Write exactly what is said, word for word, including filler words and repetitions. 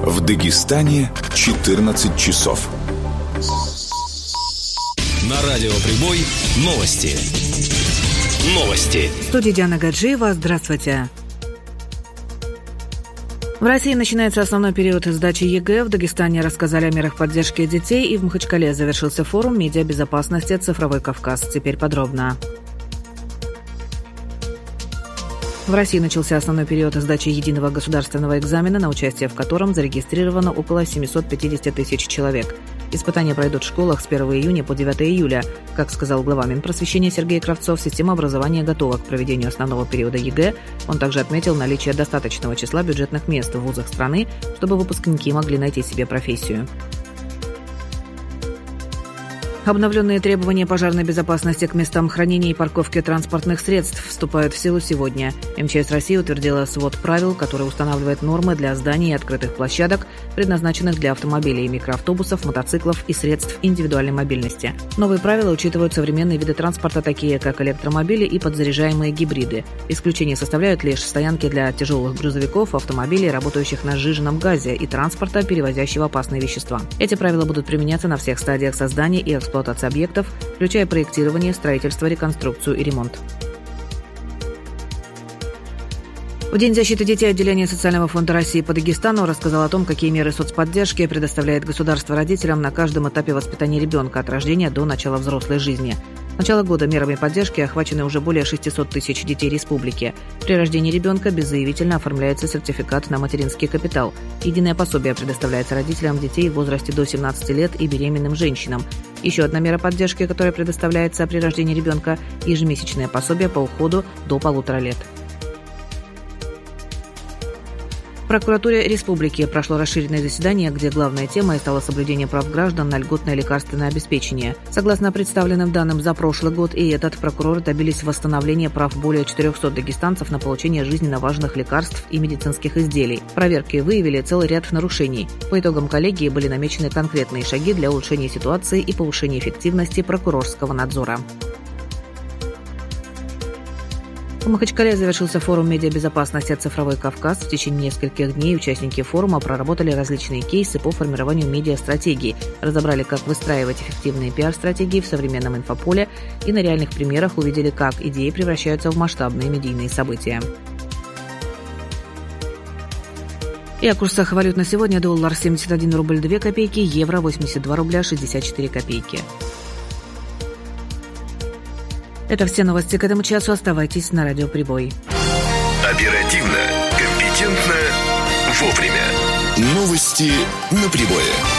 В Дагестане четырнадцать часов. На радио «Прибой» новости. Новости. В студии Диана Гаджиева. Здравствуйте. В России начинается основной период сдачи ЕГЭ. В Дагестане рассказали о мерах поддержки детей, и в Махачкале завершился форум медиабезопасности «Цифровой Кавказ». Теперь подробно. В России начался основной период сдачи единого государственного экзамена, на участие в котором зарегистрировано около семьсот пятьдесят тысяч человек. Испытания пройдут в школах с первого июня по девятого июля. Как сказал глава Минпросвещения Сергей Кравцов, система образования готова к проведению основного периода ЕГЭ. Он также отметил наличие достаточного числа бюджетных мест в вузах страны, чтобы выпускники могли найти себе профессию. Обновленные требования пожарной безопасности к местам хранения и парковки транспортных средств вступают в силу сегодня. МЧС России утвердила свод правил, который устанавливает нормы для зданий и открытых площадок, предназначенных для автомобилей, микроавтобусов, мотоциклов и средств индивидуальной мобильности. Новые правила учитывают современные виды транспорта, такие как электромобили и подзаряжаемые гибриды. Исключение составляют лишь стоянки для тяжелых грузовиков, автомобилей, работающих на сжиженном газе, и транспорта, перевозящего опасные вещества. Эти правила будут применяться на всех стадиях создания и эксплуатации эксплуатации объектов, включая проектирование, строительство, реконструкцию и ремонт. В День защиты детей отделение Социального фонда России по Дагестану рассказал о том, какие меры соцподдержки предоставляет государство родителям на каждом этапе воспитания ребенка от рождения до начала взрослой жизни. С начала года мерами поддержки охвачены уже более шестьсот тысяч детей республики. При рождении ребенка беззаявительно оформляется сертификат на материнский капитал. Единое пособие предоставляется родителям детей в возрасте до семнадцати лет и беременным женщинам. Еще одна мера поддержки, которая предоставляется при рождении ребенка – ежемесячное пособие по уходу до полутора лет. В прокуратуре республики прошло расширенное заседание, где главной темой стало соблюдение прав граждан на льготное лекарственное обеспечение. Согласно представленным данным за прошлый год и этот, прокуроры добились восстановления прав более четырехсот дагестанцев на получение жизненно важных лекарств и медицинских изделий. Проверки выявили целый ряд нарушений. По итогам коллегии были намечены конкретные шаги для улучшения ситуации и повышения эффективности прокурорского надзора. В Махачкале завершился форум медиабезопасности «Цифровой Кавказ». В течение нескольких дней участники форума проработали различные кейсы по формированию медиастратегии, разобрали, как выстраивать эффективные пиар-стратегии в современном инфополе и на реальных примерах увидели, как идеи превращаются в масштабные медийные события. И о курсах валют на сегодня: доллар семьдесят один рубль две копейки, евро восемьдесят два рубля шестьдесят четыре копейки. Это все новости к этому часу. Оставайтесь на радио «Прибой». Оперативно, компетентно, вовремя. Новости на Прибое.